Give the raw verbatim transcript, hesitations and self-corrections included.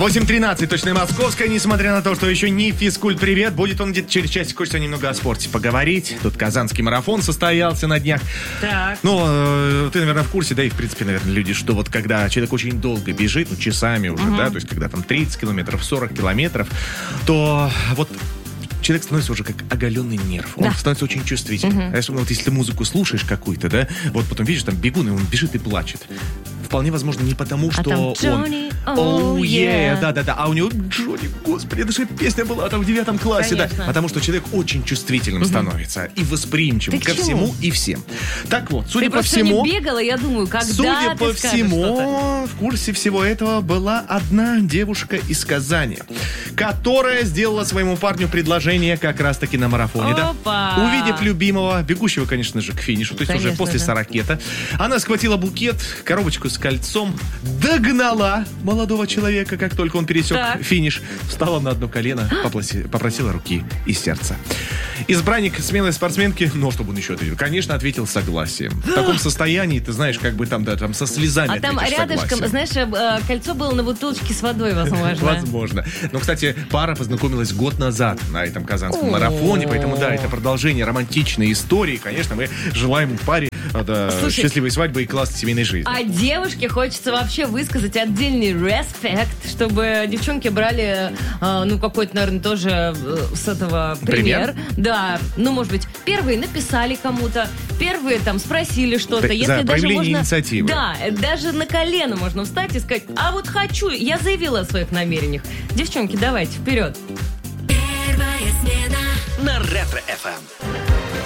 восемь тринадцать, точно московская, несмотря на то, что еще не физкульт-привет, будет он где-то через часик, хочется немного о спорте поговорить. Тут казанский марафон состоялся на днях. Так. Ну, э, ты, наверное, в курсе, да, и, в принципе, наверное, люди, что вот когда человек очень долго бежит, ну, часами уже, угу. да, то есть когда там тридцать километров, сорок километров, то вот... человек становится уже как оголенный нерв. Он да. становится очень чувствительным. Uh-huh. Особенно вот если ты музыку слушаешь какую-то, да, вот потом видишь, там бегун, и он бежит и плачет. Вполне возможно, не потому, что а он... Johnny, oh, oh yeah, yeah. да-да-да. А у него Джонни, господи, это же песня была там в девятом классе, Конечно. да. Потому что человек очень чувствительным uh-huh. становится и восприимчивым ты ко всему и всем. Так вот, судя ты по всему... не бегала, я думаю, когда Судя ты по всему, что-то. в курсе всего этого была одна девушка из Казани, которая сделала своему парню предложение как раз-таки на марафоне, Опа. да. Увидев любимого, бегущего, конечно же, к финишу, то есть конечно, уже после да. сорокета, она схватила букет, коробочку с кольцом, догнала молодого человека, как только он пересек так. финиш, встала на одно колено, попроси, попросила руки и сердца. Избранник смелой спортсменки, ну, чтобы он еще ответил, конечно, ответил согласием. В таком состоянии, ты знаешь, как бы там, да, там со слезами а там рядышком, согласием. знаешь, кольцо было на бутылочке с водой, возможно. Возможно. Но, кстати, пара познакомилась год назад на этом казанском марафоне, поэтому, да, это продолжение романтичной истории. Конечно, мы желаем паре да, Слушай, счастливой свадьбы и классной семейной жизни. А девушке хочется вообще высказать отдельный респект, чтобы девчонки брали, э, ну, какой-то, наверное, тоже э, с этого пример. Пример? Да, ну, может быть, первые написали кому-то, первые там спросили что-то. Да, если за даже проявление можно, инициативы. Да, даже на колено можно встать и сказать, а вот хочу, я заявила о своих намерениях. Девчонки, давайте, вперед. Первая смена на Ретро-эф эм.